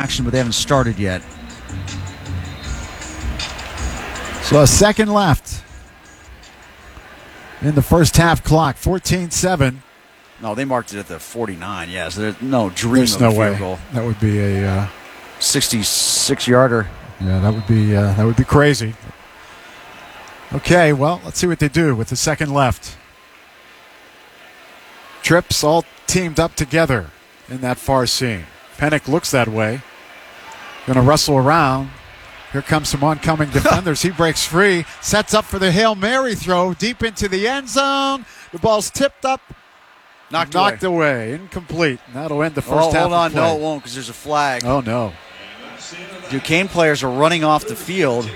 action, but they haven't started yet. So a second left in the first half clock, 14-7. No, they marked it at the 49. Yeah, so there's no dream There's of no a field way. goal. That would be a 66-yarder. Yeah, that would be crazy. Okay, well, let's see what they do with the second left. Trips all teamed up together in that far seam. Pennick looks that way. Going to wrestle around. Here comes some oncoming defenders. He breaks free, sets up for the Hail Mary throw deep into the end zone. The ball's tipped up, knocked away. Incomplete. And that'll end the first half hold on. of play. No, it won't because there's a flag. Oh, no. Duquesne players are running off the field.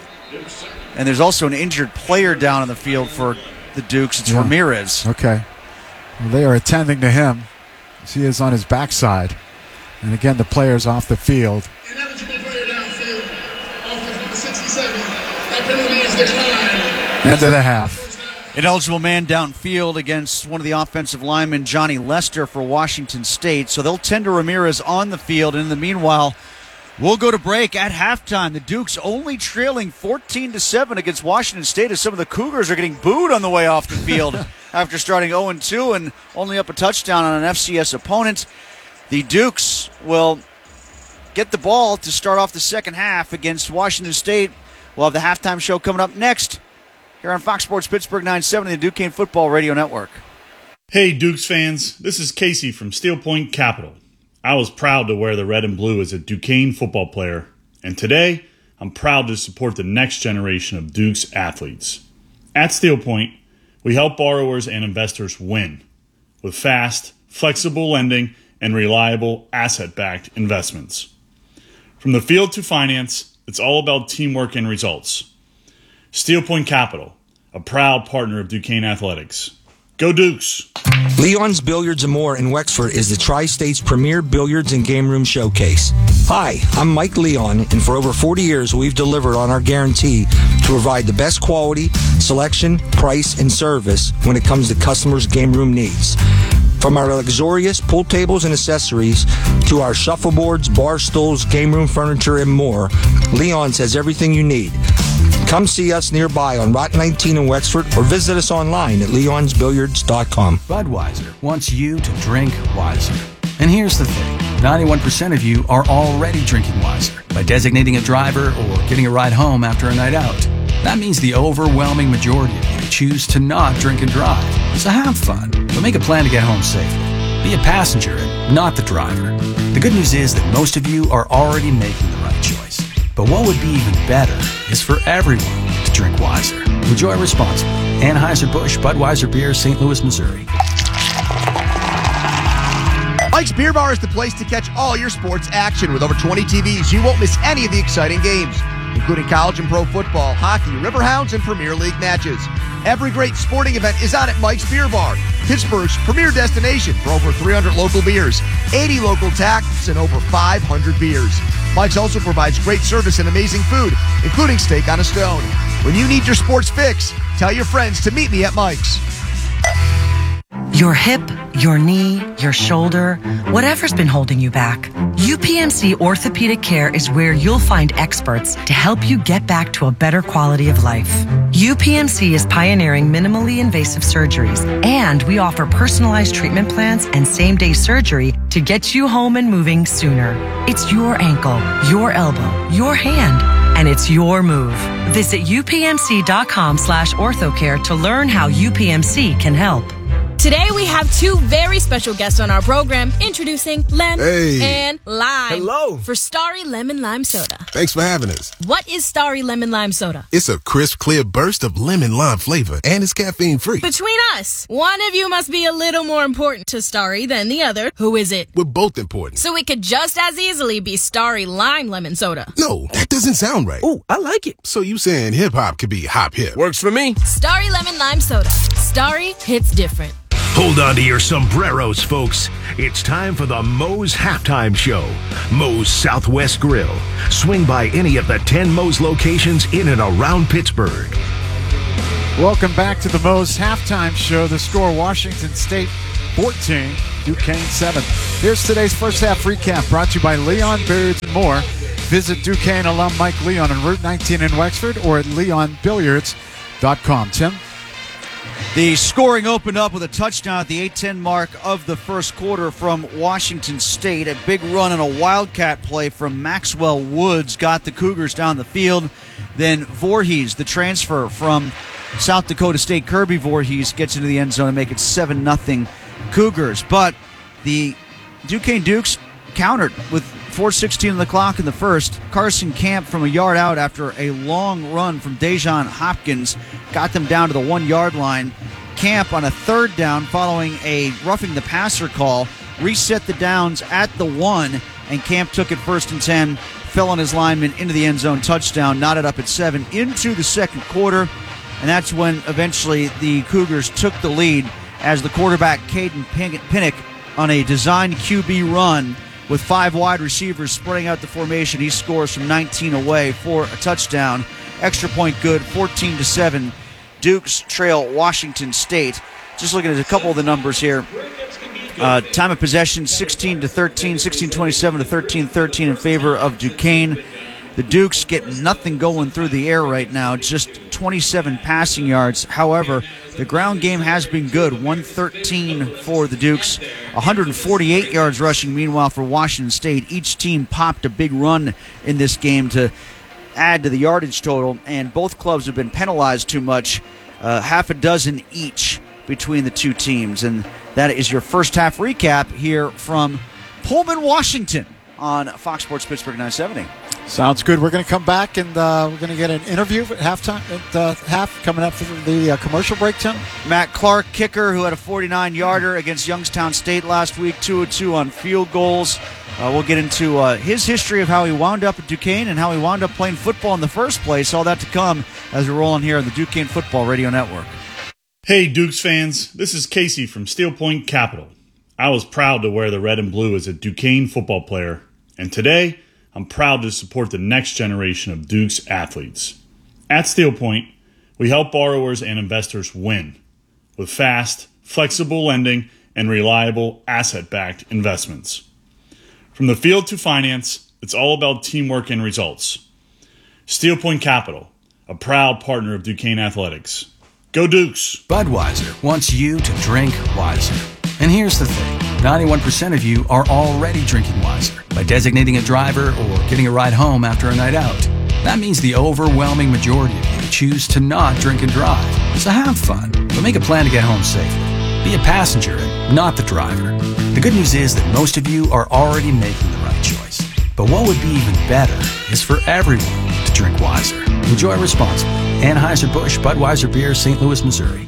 And there's also an injured player down on the field for the Dukes. It's Ramirez. Okay. Well, they are attending to him as he is on his backside. And again, the player's off the field. Ineligible player downfield. Offense number 67. That penalty is declined. End of the half. Ineligible man downfield against one of the offensive linemen, Johnny Lester, for Washington State. So they'll tend to Ramirez on the field. And in the meanwhile, we'll go to break at halftime. The Dukes only trailing 14-7 against Washington State as some of the Cougars are getting booed on the way off the field after starting 0-2 and only up a touchdown on an FCS opponent. The Dukes will get the ball to start off the second half against Washington State. We'll have the halftime show coming up next here on Fox Sports Pittsburgh 970, the Duquesne Football Radio Network. Hey, Dukes fans. This is Casey from Steel Point Capital. I was proud to wear the red and blue as a Duquesne football player, and today I'm proud to support the next generation of Dukes athletes. At Steel Point, we help borrowers and investors win with fast, flexible lending and reliable asset-backed investments. From the field to finance, it's all about teamwork and results. Steel Point Capital, a proud partner of Duquesne Athletics. Go Dukes! Leon's Billiards & More in Wexford is the Tri-State's premier billiards and game room showcase. Hi, I'm Mike Leon, and for over 40 years we've delivered on our guarantee to provide the best quality, selection, price, and service when it comes to customers' game room needs. From our luxurious pool tables and accessories to our shuffleboards, bar stools, game room furniture, and more, Leon's has everything you need. Come see us nearby on Route 19 in Wexford or visit us online at leonsbilliards.com. Budweiser wants you to drink wiser. And here's the thing. 91% of you are already drinking wiser by designating a driver or getting a ride home after a night out. That means the overwhelming majority of you choose to not drink and drive. So have fun, but make a plan to get home safely. Be a passenger and not the driver. The good news is that most of you are already making the right choice. But what would be even better is for everyone to drink wiser. Enjoy responsibly. Anheuser-Busch Budweiser Beer, St. Louis, Missouri. Mike's Beer Bar is the place to catch all your sports action. With over 20 TVs, you won't miss any of the exciting games, including college and pro football, hockey, Riverhounds, and Premier League matches. Every great sporting event is on at Mike's Beer Bar, Pittsburgh's premier destination for over 300 local beers, 80 local taps, and over 500 beers. Mike's also provides great service and amazing food, including steak on a stone. When you need your sports fix, tell your friends to meet me at Mike's. Your hip, your knee, your shoulder, whatever's been holding you back. UPMC Orthopedic Care is where you'll find experts to help you get back to a better quality of life. UPMC is pioneering minimally invasive surgeries, and we offer personalized treatment plans and same-day surgery to get you home and moving sooner. It's your ankle, your elbow, your hand, and it's your move. Visit upmc.com/orthocare to learn how UPMC can help. Today we have two very special guests on our program, introducing Lem and Lime. Hello. For Starry Lemon Lime Soda. Thanks for having us. What is Starry Lemon Lime Soda? It's a crisp, clear burst of lemon lime flavor, and it's caffeine-free. Between us, one of you must be a little more important to Starry than the other. Who is it? We're both important. So it could just as easily be Starry Lime Lemon Soda. No, that doesn't sound right. Oh, I like it. So you saying hip-hop could be hop-hip? Works for me. Starry Lemon Lime Soda. Starry hits different. Hold on to your sombreros, folks. It's time for the Moe's Halftime Show. Moe's Southwest Grill. Swing by any of the 10 Moe's locations in and around Pittsburgh. Welcome back to the Moe's Halftime Show. The score, Washington State 14, Duquesne 7. Here's today's first half recap brought to you by Leon Billiards and More. Visit Duquesne alum Mike Leon on Route 19 in Wexford or at leonbilliards.com. Tim? The scoring opened up with a touchdown at the 8:10 mark of the first quarter from Washington State. A big run and a wildcat play from Maxwell Woods got the Cougars down the field. Then Voorhees, the transfer from South Dakota State, Kirby Voorhees, gets into the end zone and make it 7-0 Cougars. But the Duquesne Dukes countered with 4:16 on the clock in the first. Carson Camp from a yard out after a long run from Dejon Hopkins got them down to the 1-yard line. Camp on a third down following a roughing the passer call reset the downs at the 1, and Camp took it 1st and 10, fell on his lineman into the end zone, touchdown, knotted up at 7 into the second quarter, and that's when eventually the Cougars took the lead as the quarterback Caden Pinnock on a designed QB run with 5 wide receivers spreading out the formation. He scores from 19 away for a touchdown. Extra point good, 14-7. Dukes trail Washington State. Just looking at a couple of the numbers here. Time of possession, 16-13, 16-27 to 13-13 in favor of Duquesne. The Dukes get nothing going through the air right now, just 27 passing yards. However, the ground game has been good, 113 for the Dukes, 148 yards rushing, meanwhile, for Washington State. Each team popped a big run in this game to add to the yardage total, and both clubs have been penalized too much, half a dozen each between the two teams. And that is your first half recap here from Pullman, Washington on Fox Sports Pittsburgh 970. Sounds good. We're going to come back and we're going to get an interview at halftime, at half coming up for the commercial break, Tim. Matt Clark, kicker, who had a 49-yarder against Youngstown State last week, 2-2 on field goals. We'll get into his history of how he wound up at Duquesne and how he wound up playing football in the first place. All that to come as we're rolling here on the Duquesne Football Radio Network. Hey, Dukes fans. This is Casey from Steel Point Capital. I was proud to wear the red and blue as a Duquesne football player, and today I'm proud to support the next generation of Dukes athletes. At Steel Point, we help borrowers and investors win with fast, flexible lending and reliable asset-backed investments. From the field to finance, it's all about teamwork and results. Steel Point Capital, a proud partner of Duquesne Athletics. Go Dukes! Budweiser wants you to drink wiser. And here's the thing. 91% of you are already drinking wiser by designating a driver or getting a ride home after a night out. That means the overwhelming majority of you choose to not drink and drive. So have fun, but make a plan to get home safely. Be a passenger and not the driver. The good news is that most of you are already making the right choice. But what would be even better is for everyone to drink wiser. Enjoy responsibly. Anheuser-Busch Budweiser Beer, St. Louis, Missouri.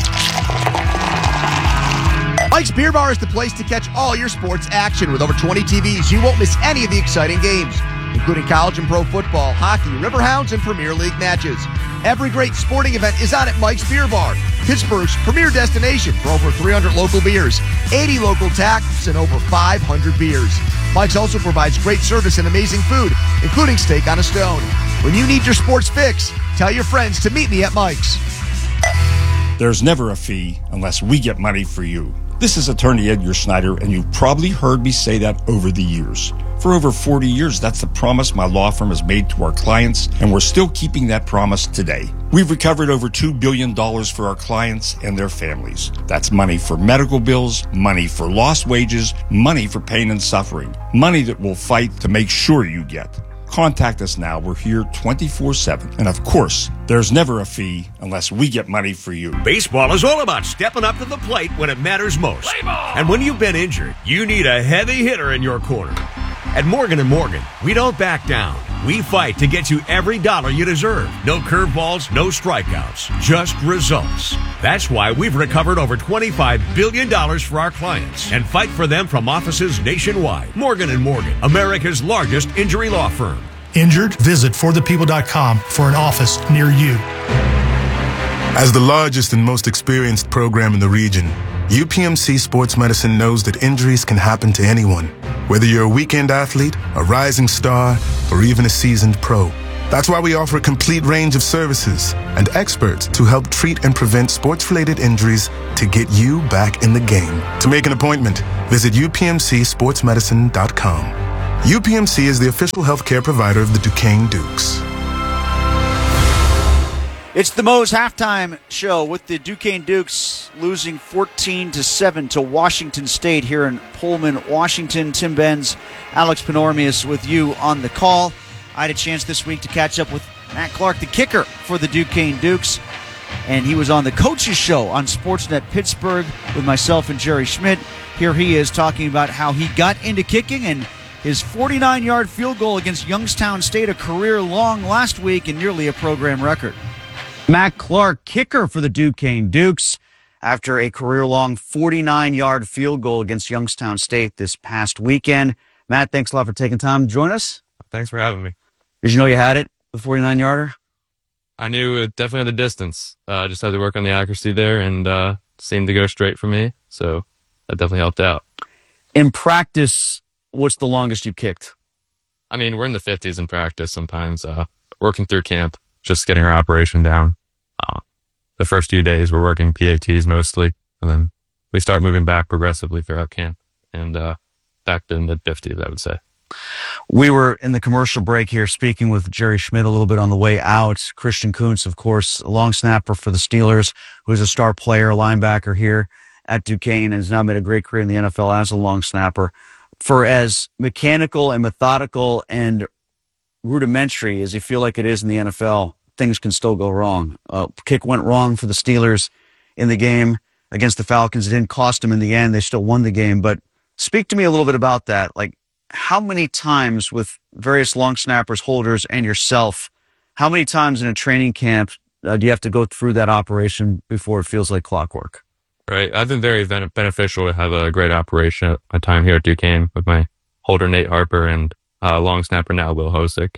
Mike's Beer Bar is the place to catch all your sports action. With over 20 TVs, you won't miss any of the exciting games, including college and pro football, hockey, Riverhounds, and Premier League matches. Every great sporting event is on at Mike's Beer Bar, Pittsburgh's premier destination for over 300 local beers, 80 local taps, and over 500 beers. Mike's also provides great service and amazing food, including steak on a stone. When you need your sports fix, tell your friends to meet me at Mike's. There's never a fee unless we get money for you. This is attorney Edgar Snyder, and you've probably heard me say that over the years. For over 40 years, that's the promise my law firm has made to our clients, and we're still keeping that promise today. We've recovered over $2 billion for our clients and their families. That's money for medical bills, money for lost wages, money for pain and suffering, money that we'll fight to make sure you get. Contact us now. We're here 24/7. And of course, there's never a fee unless we get money for you. Baseball is all about stepping up to the plate when it matters most. And when you've been injured, you need a heavy hitter in your corner. At Morgan & Morgan, we don't back down. We fight to get you every dollar you deserve. No curveballs, no strikeouts, just results. That's why we've recovered over $25 billion for our clients and fight for them from offices nationwide. Morgan & Morgan, America's largest injury law firm. Injured? Visit forthepeople.com for an office near you. As the largest and most experienced program in the region, UPMC Sports Medicine knows that injuries can happen to anyone. Whether you're a weekend athlete, a rising star, or even a seasoned pro. That's why we offer a complete range of services and experts to help treat and prevent sports-related injuries to get you back in the game. To make an appointment, visit upmcsportsmedicine.com. UPMC is the official healthcare provider of the Duquesne Dukes. It's the Moe's halftime show with the Duquesne Dukes losing 14-7 to Washington State here in Pullman, Washington. Tim Benz, Alex Panormius with you on the call. I had a chance this week to catch up with Matt Clark, the kicker for the Duquesne Dukes, and he was on the Coaches Show on Sportsnet Pittsburgh with myself and Jerry Schmidt. Here he is talking about how he got into kicking and his 49-yard field goal against Youngstown State, a career-long last week and nearly a program record. Matt Clark, kicker for the Duquesne Dukes, after a career-long 49-yard field goal against Youngstown State this past weekend. Matt, thanks a lot for taking time to join us. Thanks for having me. Did you know you had it, the 49-yarder? I knew it definitely had the distance. I just had to work on the accuracy there, and seemed to go straight for me, so that definitely helped out. In practice, what's the longest you kicked? I mean, we're in the 50s in practice sometimes. Working through camp, just getting our operation down. The first few days, we're working PATs mostly, and then we start moving back progressively throughout camp, and back to mid-50s, I would say. We were in the commercial break here speaking with Jerry Schmidt a little bit on the way out. Christian Kuntz, of course, a long snapper for the Steelers, who's a star player, linebacker here at Duquesne, and has now made a great career in the NFL as a long snapper. For as mechanical and methodical and rudimentary as you feel like it is in the NFL, things can still go wrong. Kick went wrong for the Steelers in the game against the Falcons. It didn't cost them in the end. They still won the game. But speak to me a little bit about that. Like, how many times with various long snappers, holders, and yourself, how many times in a training camp do you have to go through that operation before it feels like clockwork? Right. I've been very beneficial to have a great operation at my time here at Duquesne with my holder, Nate Harper, and long snapper now, Will Hosick.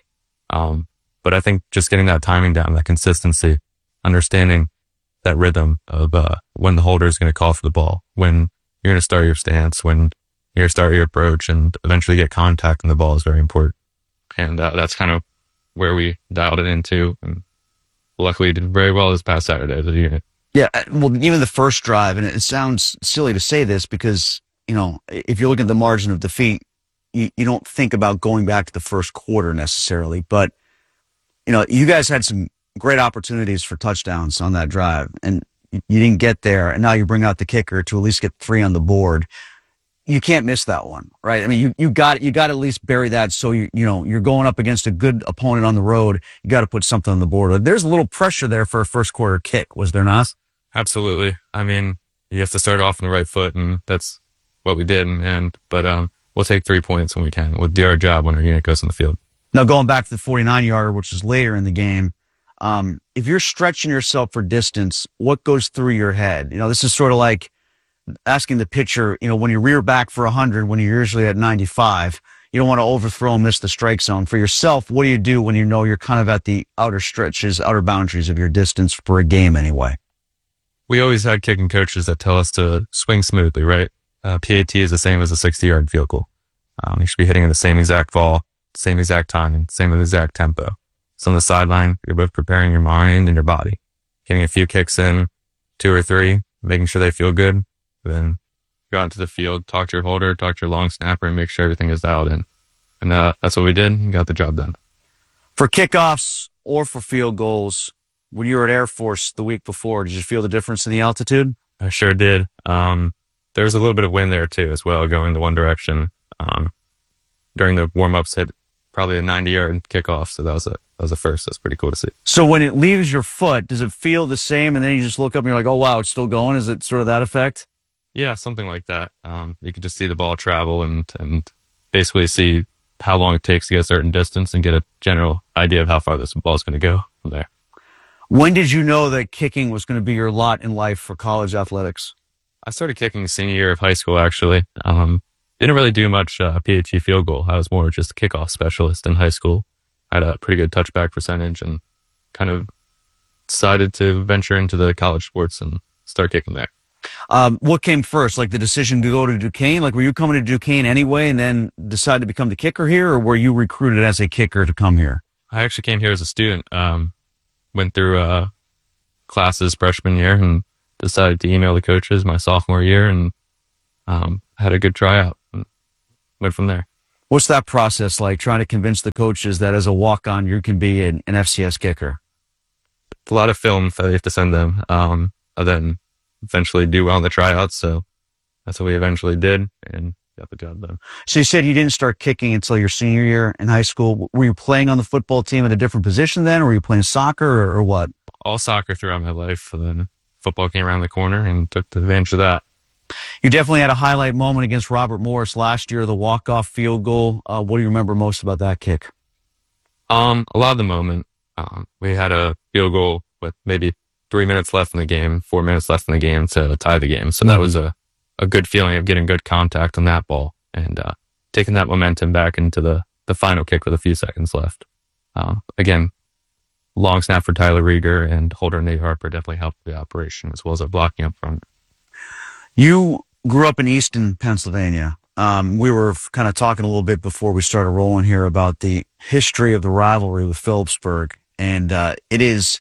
But I think just getting that timing down, that consistency, understanding that rhythm of when the holder is going to call for the ball, when you're going to start your stance, when you're going to start your approach, and eventually get contact on the ball is very important. And that's kind of where we dialed it into. And luckily did very well this past Saturday as a unit. Yeah, well, even the first drive, and it sounds silly to say this because, you know, if you look at the margin of defeat, you don't think about going back to the first quarter necessarily. But, you know, you guys had some great opportunities for touchdowns on that drive, and you didn't get there. And now you bring out the kicker to at least get 3 on the board. You can't miss that one, right? I mean, you got to at least bury that. So you're going up against a good opponent on the road. You got to put something on the board. There's a little pressure there for a first quarter kick, was there not? Absolutely. I mean, you have to start off on the right foot, and that's what we did. But we'll take 3 points when we can. We'll do our job when our unit goes on the field. Now, going back to the 49-yarder, which is later in the game, if you're stretching yourself for distance, what goes through your head? You know, this is sort of like asking the pitcher, you know, when you rear back for 100, when you're usually at 95, you don't want to overthrow and miss the strike zone. For yourself, what do you do when you know you're kind of at the outer stretches, outer boundaries of your distance for a game anyway? We always had kicking coaches that tell us to swing smoothly, right? PAT is the same as a 60-yard field goal. You should be hitting in the same exact ball, same exact timing, same exact tempo. So on the sideline, you're both preparing your mind and your body, getting a few kicks in, 2 or 3, making sure they feel good. Then go out into the field, talk to your holder, talk to your long snapper, and make sure everything is dialed in. And that's what we did and got the job done. For kickoffs or for field goals, when you were at Air Force the week before, did you feel the difference in the altitude? I sure did. There was a little bit of wind there too, as well, going the one direction. During the warm-ups, hit probably a 90-yard kickoff, so that was a first. That's pretty cool to see. So when it leaves your foot, does it feel the same, and then you just look up and you're like, oh, wow, it's still going? Is it sort of that effect? Yeah, something like that. You can just see the ball travel and basically see how long it takes to get a certain distance and get a general idea of how far this ball is going to go from there. When did you know that kicking was going to be your lot in life for college athletics? I started kicking senior year of high school, actually. Didn't really do much PAT field goal. I was more just a kickoff specialist in high school. I had a pretty good touchback percentage and kind of decided to venture into the college sports and start kicking there. What came first, like the decision to go to Duquesne? Like, were you coming to Duquesne anyway and then decide to become the kicker here, or were you recruited as a kicker to come here? I actually came here as a student. Went through classes freshman year and decided to email the coaches my sophomore year and had a good tryout and went from there. What's that process like, trying to convince the coaches that as a walk-on you can be an FCS kicker? It's a lot of film that you have to send them, and then eventually do well in the tryouts. So that's what we eventually did and got the job done. So you said you didn't start kicking until your senior year in high school. Were you playing on the football team at a different position then, or were you playing soccer or what? All soccer throughout my life, and then football came around the corner and took advantage of that. You definitely had a highlight moment against Robert Morris last year, the walk-off field goal. What do you remember most about that kick? A lot of the moment. We had a field goal with maybe 3 minutes left in the game, 4 minutes left in the game to tie the game. So that was a good feeling of getting good contact on that ball and taking that momentum back into the final kick with a few seconds left. Again, long snap for Tyler Rieger and holder Nate Harper definitely helped the operation as well as our blocking up front. You grew up in Easton, Pennsylvania. We were kind of talking a little bit before we started rolling here about the history of the rivalry with Phillipsburg. And it is,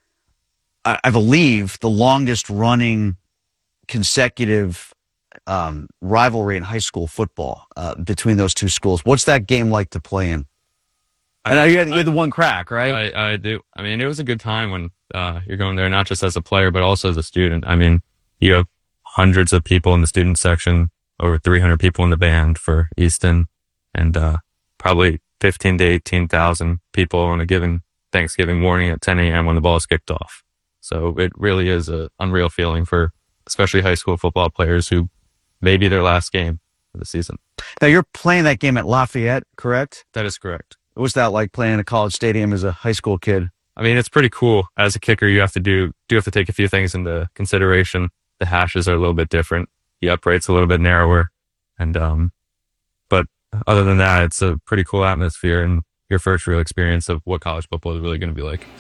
I believe, the longest running consecutive rivalry in high school football between those two schools. What's that game like to play in? I know you had the one crack, right? I do. I mean, it was a good time when you're going there, not just as a player, but also as a student. I mean, you have hundreds of people in the student section, over 300 people in the band for Easton, and probably 15 to 18,000 people on a given Thanksgiving morning at 10 a.m. when the ball is kicked off. So it really is an unreal feeling for especially high school football players who may be their last game of the season. Now, you're playing that game at Lafayette, correct? That is correct. What's that like playing in a college stadium as a high school kid? I mean, it's pretty cool. As a kicker, you have to take a few things into consideration. The hashes are a little bit different. The upright's a little bit narrower. And, but other than that, it's a pretty cool atmosphere and your first real experience of what college football is really going to be like.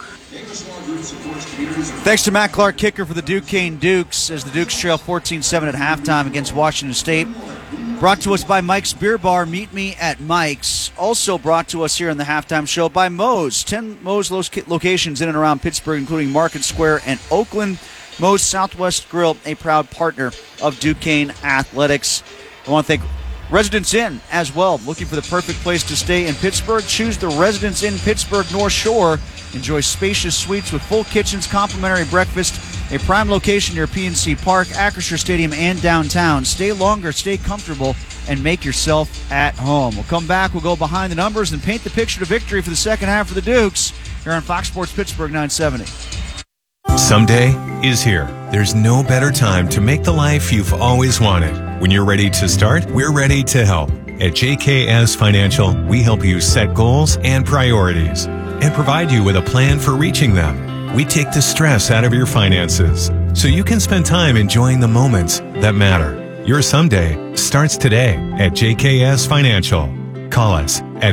Thanks to Matt Clark, kicker for the Duquesne Dukes, as the Dukes trail 14-7 at halftime against Washington State. Brought to us by Mike's Beer Bar. Meet me at Mike's. Also brought to us here in the halftime show by Moe's. 10 Moe's locations in and around Pittsburgh, including Market Square and Oakland. Moe's Southwest Grill, a proud partner of Duquesne Athletics. I want to thank Residence Inn as well. Looking for the perfect place to stay in Pittsburgh? Choose the Residence Inn Pittsburgh North Shore. Enjoy spacious suites with full kitchens, complimentary breakfast, a prime location near PNC Park, Acrisure Stadium, and downtown. Stay longer, stay comfortable, and make yourself at home. We'll come back, we'll go behind the numbers and paint the picture to victory for the second half of the Dukes here on Fox Sports Pittsburgh 970. Someday is here. There's no better time to make the life you've always wanted. When you're ready to start, we're ready to help. At JKS Financial, we help you set goals and priorities and provide you with a plan for reaching them. We take the stress out of your finances so you can spend time enjoying the moments that matter. Your someday starts today at JKS Financial. Call us at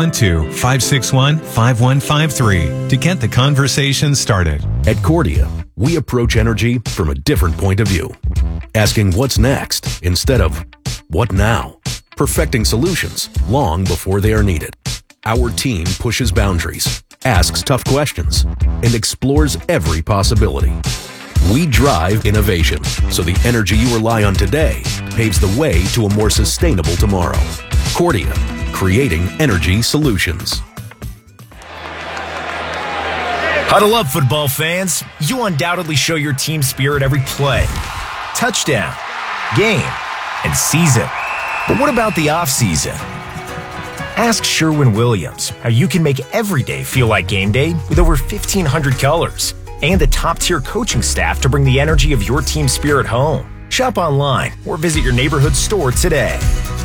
412-561-5153 to get the conversation started. At Cordia, we approach energy from a different point of view, asking what's next instead of what now, perfecting solutions long before they are needed. Our team pushes boundaries, asks tough questions, and explores every possibility. We drive innovation so the energy you rely on today paves the way to a more sustainable tomorrow. Cordia, creating energy solutions. Huddle up, football fans. You undoubtedly show your team spirit every play, touchdown, game, and season. But what about the off-season? Ask Sherwin-Williams how you can make every day feel like game day with over 1,500 colors and the top-tier coaching staff to bring the energy of your team spirit home. Shop online or visit your neighborhood store today.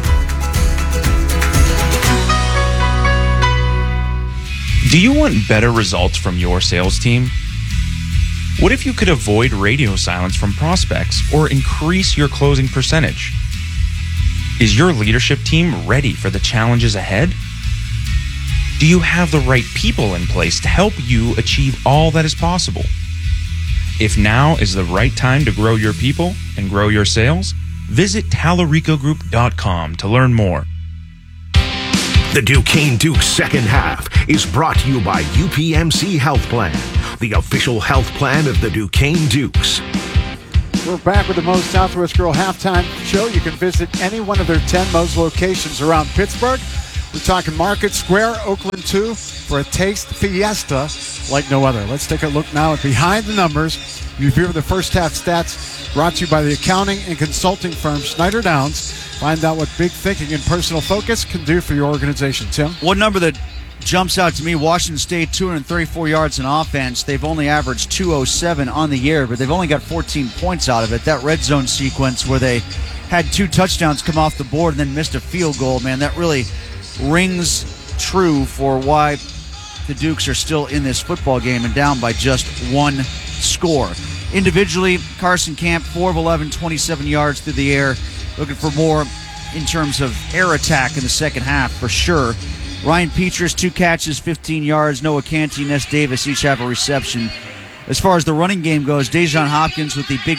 Do you want better results from your sales team? What if you could avoid radio silence from prospects or increase your closing percentage? Is your leadership team ready for the challenges ahead? Do you have the right people in place to help you achieve all that is possible? If now is the right time to grow your people and grow your sales, visit TalaricoGroup.com to learn more. The Duquesne Dukes second half is brought to you by UPMC Health Plan, the official health plan of the Duquesne Dukes. We're back with the Moe's Southwest Grill halftime show. You can visit any one of their 10 Moe's locations around Pittsburgh. We're talking Market Square, Oakland 2, for a taste fiesta like no other. Let's take a look now at Behind the Numbers. Review of the first half stats brought to you by the accounting and consulting firm Schneider Downs. Find out what big thinking and personal focus can do for your organization. Tim? One number that jumps out to me, Washington State, 234 yards in offense. They've only averaged 207 on the year, but they've only got 14 points out of it. That red zone sequence where they had 2 touchdowns come off the board and then missed a field goal, man, that really rings true for why the Dukes are still in this football game and down by just 1 score. Individually, Carson Camp, 4 of 11, 27 yards through the air. Looking for more in terms of air attack in the second half, for sure. Ryan Petrus, 2 catches, 15 yards. Noah Canty, Ness Davis each have a reception. As far as the running game goes, Dejon Hopkins with the big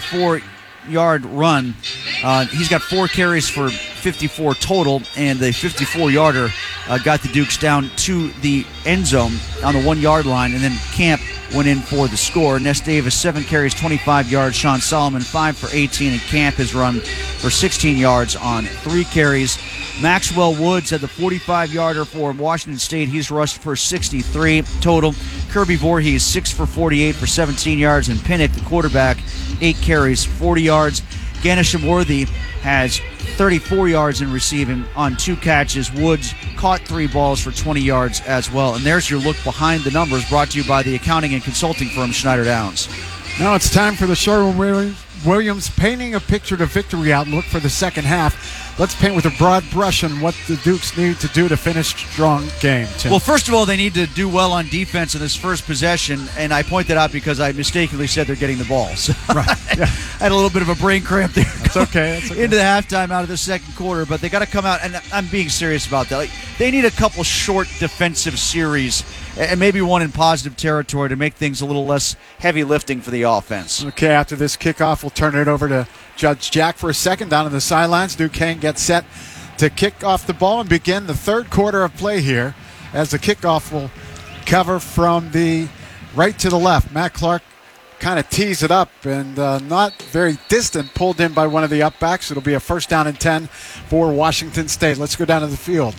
54-yard run. He's got 4 carries for 54 total, and the 54-yarder got the Dukes down to the end zone on the 1-yard line, and then Camp went in for the score. Ness Davis, 7 carries, 25 yards. Sean Solomon, 5 for 18, and Camp has run for 16 yards on 3 carries. Maxwell Woods had the 45-yarder for Washington State. He's rushed for 63 total. Kirby Voorhees, 6 for 48 for 17 yards, and Pinnock, the quarterback, 8 carries, 40 yards. Ganesham Worthy has 34 yards in receiving on 2 catches. Woods caught 3 balls for 20 yards as well. And there's your look behind the numbers, brought to you by the accounting and consulting firm Schneider Downs. Now it's time for the Sherwin-Williams Painting a Picture to Victory outlook for the second half. Let's paint with a broad brush on what the Dukes need to do to finish strong game, Tim. Well, first of all, they need to do well on defense in this first possession, and I point that out because I mistakenly said they're getting the ball. So right. Yeah. I had a little bit of a brain cramp there. That's okay. Into the halftime out of the second quarter, but they got to come out, and I'm being serious about that. Like, they need a couple short defensive series, and maybe one in positive territory to make things a little less heavy lifting for the offense. Okay, after this kickoff, we'll turn it over to Judge Jack for a second down on the sidelines. Duquesne gets set to kick off the ball and begin the third quarter of play here, as the kickoff will cover from the right to the left. Matt Clark kind of tees it up and not very distant, pulled in by one of the upbacks. It'll be a first down and 10 for Washington State. Let's go down to the field.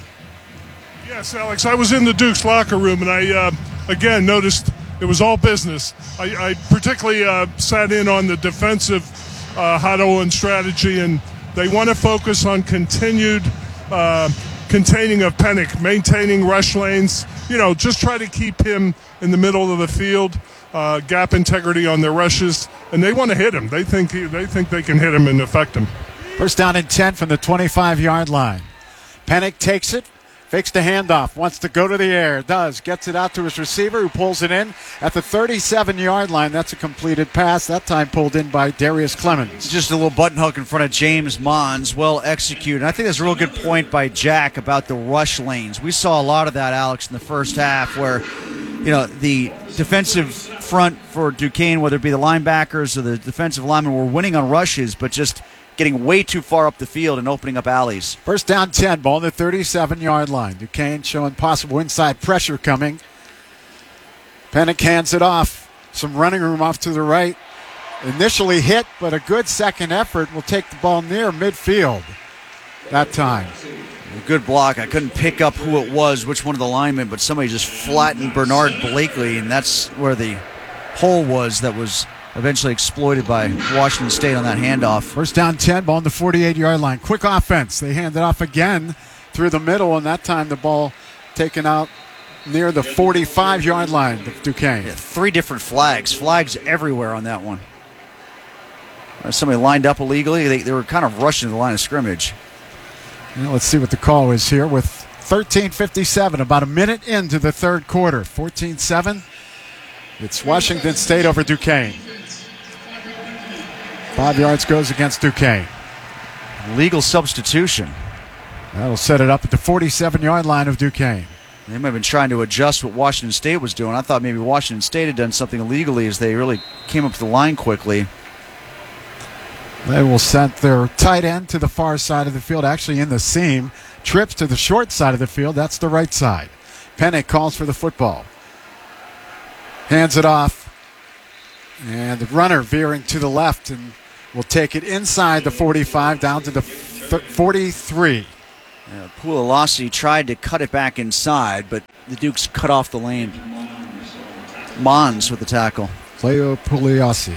Yes, Alex, I was in the Dukes locker room, and I, again, noticed it was all business. I particularly sat in on the defensive huddle and strategy, and they want to focus on continued containing of Pennick, maintaining rush lanes, just try to keep him in the middle of the field, gap integrity on their rushes, and they want to hit him. They think they can hit him and affect him. First down and 10 from the 25-yard line. Pennick takes it. Fakes the handoff, wants to go to the air, does, gets it out to his receiver who pulls it in at the 37-yard line. That's a completed pass, that time pulled in by Darius Clemens. Just a little button hook in front of James Mons, well executed. I think that's a real good point by Jack about the rush lanes. We saw a lot of that, Alex, in the first half where, the defensive front for Duquesne, whether it be the linebackers or the defensive linemen, were winning on rushes, but just getting way too far up the field and opening up alleys. First down 10, ball on the 37-yard line. Duquesne showing possible inside pressure coming. Pennick hands it off. Some running room off to the right. Initially hit, but a good second effort will take the ball near midfield that time. A good block. I couldn't pick up who it was, which one of the linemen, but somebody just flattened Bernard Blakely, and that's where the hole was that was eventually exploited by Washington State on that handoff. First down 10, ball on the 48-yard line. Quick offense. They hand it off again through the middle, and that time the ball taken out near the 45-yard line of Duquesne. Yeah, 3 different flags. Flags everywhere on that one. Somebody lined up illegally. They were kind of rushing to the line of scrimmage. Well, let's see what the call is here with 13:57, about a minute into the third quarter. 14-7. It's Washington State over Duquesne. 5 yards goes against Duquesne. Legal substitution. That'll set it up at the 47-yard line of Duquesne. They might have been trying to adjust what Washington State was doing. I thought maybe Washington State had done something illegally as they really came up to the line quickly. They will send their tight end to the far side of the field, actually in the seam. trips to the short side of the field. That's the right side. Pennick calls for the football. Hands it off. And the runner veering to the left and will take it inside the 45 down to the 43. Pugliese tried to cut it back inside, but the Dukes cut off the lane. Mons with the tackle. Leo Pugliese.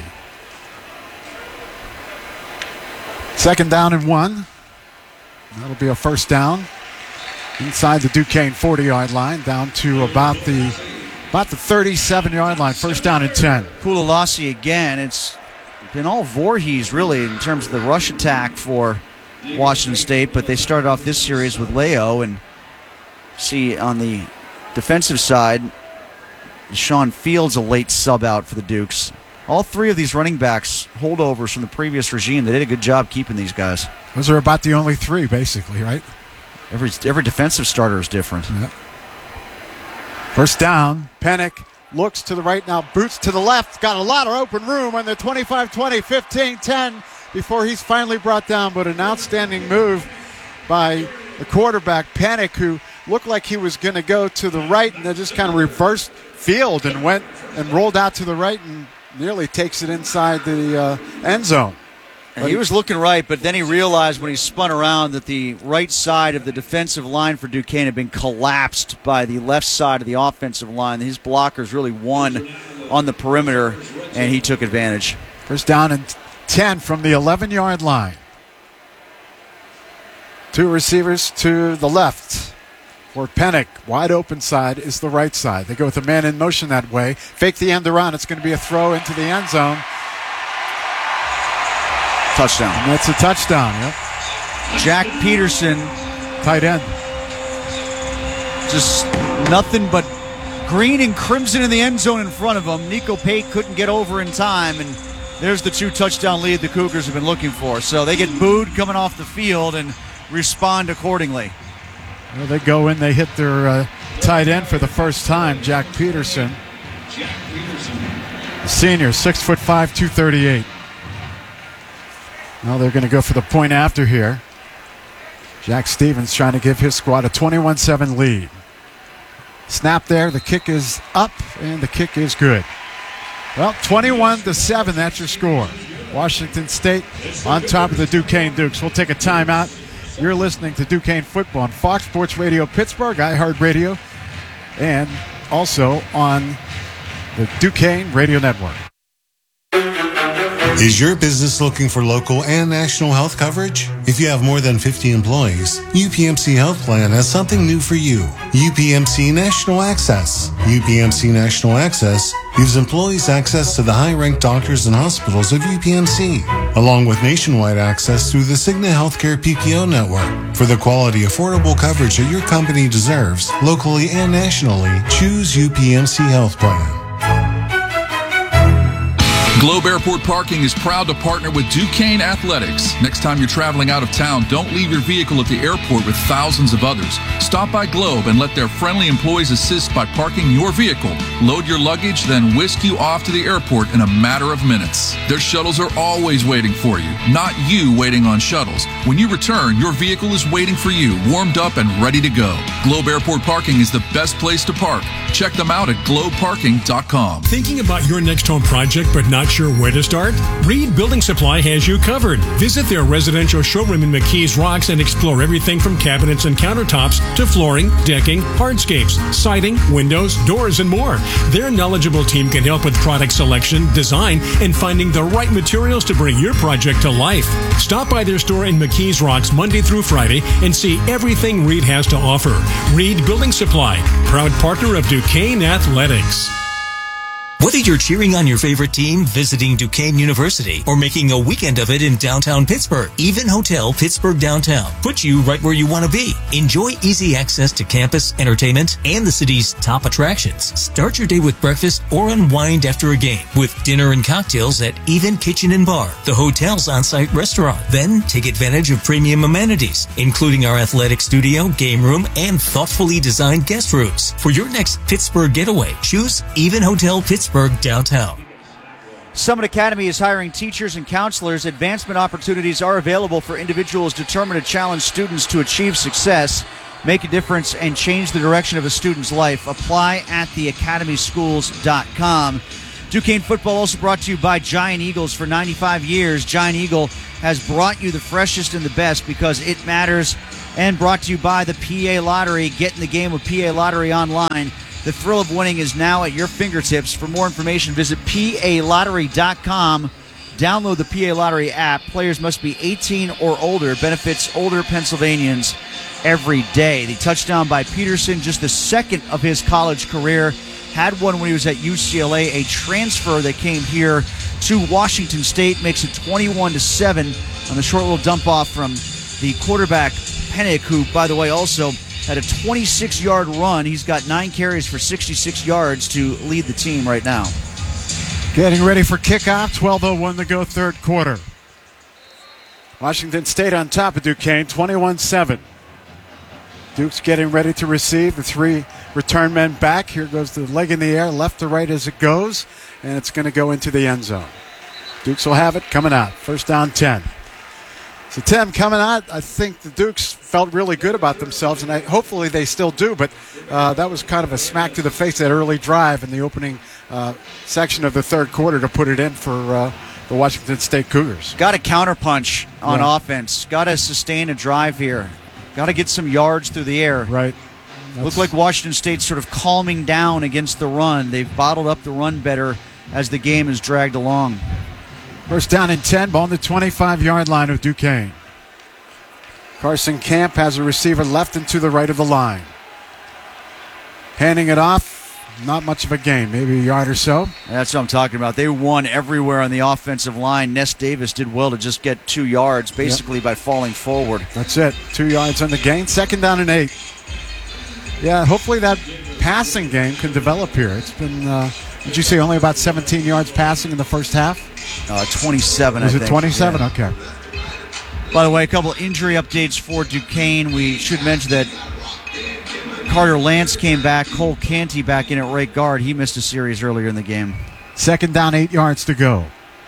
2nd down and 1. That'll be a first down inside the Duquesne 40-yard line, down to about the 37-yard line. First down and 10. Pugliese again. It's been all Voorhees, really, in terms of the rush attack for Washington State, but they started off this series with Leo, and see on the defensive side, Sean Fields a late sub out for the Dukes. All three of these running backs, holdovers from the previous regime, they did a good job keeping these guys. Those are about the only three, basically, right? Every defensive starter is different. Yeah. First down, Pennick looks to the right now, boots to the left, got a lot of open room on the 25-20, 15-10 before he's finally brought down, but an outstanding move by the quarterback, Pennick, who looked like he was going to go to the right and then just kind of reversed field and went and rolled out to the right and nearly takes it inside the end zone. And he was looking right, but then he realized when he spun around that the right side of the defensive line for Duquesne had been collapsed by the left side of the offensive line. His blockers really won on the perimeter, and he took advantage. First down and 10 from the 11-yard line. Two receivers to the left. For Pennick, wide open side is the right side. They go with a man in motion that way. Fake the end around. It's going to be a throw into the end zone. Touchdown. And that's a touchdown, yep. Jack Peterson. Tight end. Just nothing but green and crimson in the end zone in front of him. Nico Pate couldn't get over in time, and there's the 2-touchdown lead the Cougars have been looking for. So they get booed coming off the field and respond accordingly. Well, they go in, they hit their tight end for the first time, Jack Peterson. The senior, 6'5", 238. Now they're going to go for the point after here. Jack Stevens trying to give his squad a 21-7 lead. Snap there, the kick is up, and the kick is good. Well, 21-7, that's your score. Washington State on top of the Duquesne Dukes. We'll take a timeout. You're listening to Duquesne Football on Fox Sports Radio Pittsburgh, iHeartRadio, and also on the Duquesne Radio Network. Is your business looking for local and national health coverage? If you have more than 50 employees, UPMC Health Plan has something new for you. UPMC National Access. UPMC National Access gives employees access to the high-ranked doctors and hospitals of UPMC, along with nationwide access through the Cigna Healthcare PPO network. For the quality, affordable coverage that your company deserves, locally and nationally, choose UPMC Health Plan. Globe Airport Parking is proud to partner with Duquesne Athletics. Next time you're traveling out of town, don't leave your vehicle at the airport with thousands of others. Stop by Globe and let their friendly employees assist by parking your vehicle. Load your luggage, then whisk you off to the airport in a matter of minutes. Their shuttles are always waiting for you, not you waiting on shuttles. When you return, your vehicle is waiting for you, warmed up and ready to go. Globe Airport Parking is the best place to park. Check them out at globeparking.com. Thinking about your next home project but not sure where to start? Reed Building Supply has you covered. Visit their residential showroom in McKees Rocks and explore everything from cabinets and countertops to flooring, decking, hardscapes, siding, windows, doors, and more. Their knowledgeable team can help with product selection, design, and finding the right materials to bring your project to life. Stop by their store in McKees Rocks Monday through Friday and see everything Reed has to offer. Reed Building Supply, proud partner of Duquesne Athletics. Whether you're cheering on your favorite team, visiting Duquesne University, or making a weekend of it in downtown Pittsburgh, Even Hotel Pittsburgh Downtown puts you right where you want to be. Enjoy easy access to campus, entertainment, and the city's top attractions. Start your day with breakfast or unwind after a game with dinner and cocktails at Even Kitchen and Bar, the hotel's on-site restaurant. Then take advantage of premium amenities, including our athletic studio, game room, and thoughtfully designed guest rooms. For your next Pittsburgh getaway, choose Even Hotel Pittsburgh Downtown. Summit Academy is hiring teachers and counselors. Advancement opportunities are available for individuals determined to challenge students to achieve success, make a difference, and change the direction of a student's life. Apply at theacademyschools.com. Duquesne football also brought to you by Giant Eagles. For 95 years, Giant Eagle has brought you the freshest and the best because it matters. And brought to you by the PA Lottery. Get in the game with PA Lottery online. The thrill of winning is now at your fingertips. For more information, visit PALottery.com. Download the PA Lottery app. Players must be 18 or older. Benefits older Pennsylvanians every day. The touchdown by Peterson, just the second of his college career. Had one when he was at UCLA, a transfer that came here to Washington State. Makes it 21-7 on the short little dump off from the quarterback, Pennick, who, by the way, also had a 26-yard run. He's got 9 carries for 66 yards to lead the team right now. Getting ready for kickoff. 12:01 to go, third quarter. Washington State on top of Duquesne, 21-7. Duke's getting ready to receive. The 3 return men back. Here goes the leg in the air, left to right as it goes, and it's going to go into the end zone. Dukes will have it coming out. First down, 10. So, Tim, coming out, I think the Dukes felt really good about themselves, and hopefully they still do, but that was kind of a smack to the face, that early drive in the opening section of the third quarter to put it in for the Washington State Cougars. Got to counterpunch on offense. Got to sustain a drive here. Got to get some yards through the air. Right. Looks like Washington State's sort of calming down against the run. They've bottled up the run better as the game is dragged along. First down and 10, ball on the 25-yard line of Duquesne. Carson Camp has a receiver left and to the right of the line. Handing it off, not much of a gain, maybe a yard or so. That's what I'm talking about. They won everywhere on the offensive line. Ness Davis did well to just get 2 yards, basically by falling forward. That's it, 2 yards on the gain. Second down and 8. Yeah, hopefully that passing game can develop here. It's been, did you say only about 17 yards passing in the first half? 27, Was I it think. 27? Yeah. Okay. By the way, a couple injury updates for Duquesne. We should mention that Carter Lance came back. Cole Canty back in at right guard. He missed a series earlier in the game. Second down, 8 yards to go.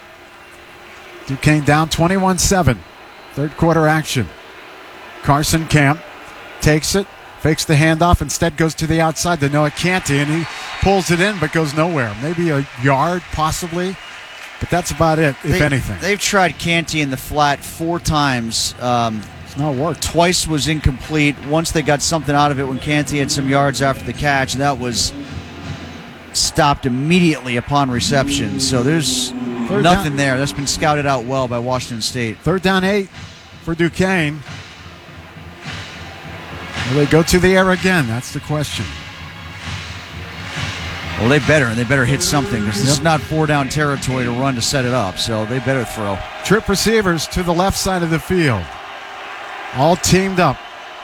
Duquesne down 21-7. Third quarter action. Carson Camp takes it, fakes the handoff, instead goes to the outside to Noah Canty, and he pulls it in but goes nowhere. Maybe a yard, possibly. But that's about it, if anything. They've tried Canty in the flat 4 times. It's not worked. Twice was incomplete. Once they got something out of it when Canty had some yards after the catch. That was stopped immediately upon reception. So there's nothing there. That's been scouted out well by Washington State. Third down 8 for Duquesne. Will they go to the air again? That's the question. Well, they better hit something. This is not 4-down territory to run to set it up, so they better throw. Trip receivers to the left side of the field. All teamed up.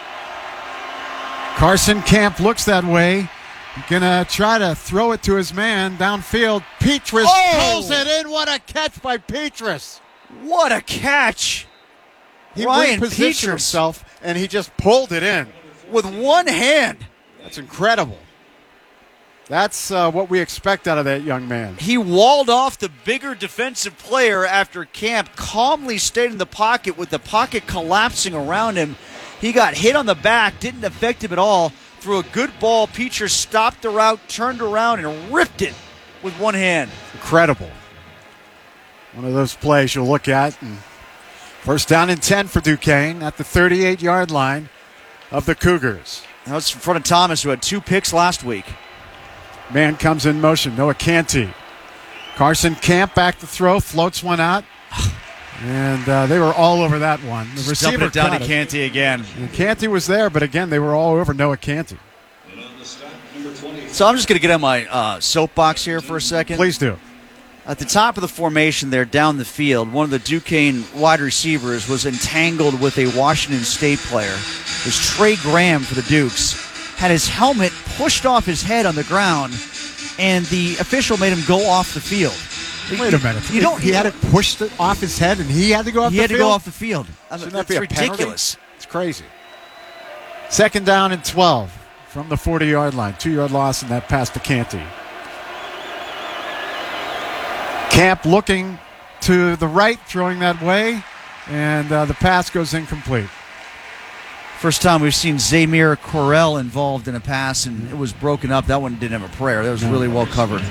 Carson Camp looks that way. Gonna try to throw it to his man downfield. Petrus pulls it in. What a catch by Petrus. What a catch. He Ryan repositioned Petrus himself, and he just pulled it in. With one hand. That's incredible. That's what we expect out of that young man. He walled off the bigger defensive player after Camp calmly stayed in the pocket with the pocket collapsing around him. He got hit on the back, didn't affect him at all. Threw a good ball. Petrus stopped the route, turned around, and ripped it with one hand. Incredible. One of those plays you'll look at. And first down and 10 for Duquesne at the 38-yard line of the Cougars. That was in front of Thomas, who had 2 picks last week. Man comes in motion. Noah Canty. Carson Camp back to throw. Floats one out. And they were all over that one. The receiver dumping it down caught to Canty again. And Canty was there, but again, they were all over Noah Canty. So I'm just going to get on my soapbox here for a second. Please do. At the top of the formation there, down the field, one of the Duquesne wide receivers was entangled with a Washington State player. It was Trey Graham for the Dukes. Had his helmet pushed off his head on the ground, and the official made him go off the field. Wait a minute. He had it pushed off his head, and he had to go off the field? He had to go off the field. Shouldn't That's that be ridiculous. It's crazy. Second down and 12 from the 40-yard line. 2-yard loss, and that pass to Canty. Camp looking to the right, throwing that way, and the pass goes incomplete. First time we've seen Zamir Correll involved in a pass, and it was broken up. That one didn't have a prayer. That was really well covered.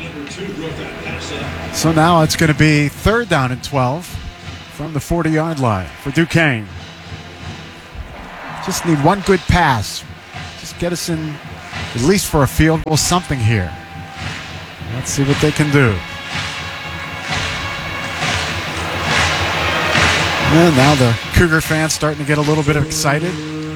So now it's going to be 3rd down and 12 from the 40-yard line for Duquesne. Just need one good pass. Just get us in at least for a field goal, something here. Let's see what they can do. And now the Cougar fans starting to get a little bit excited.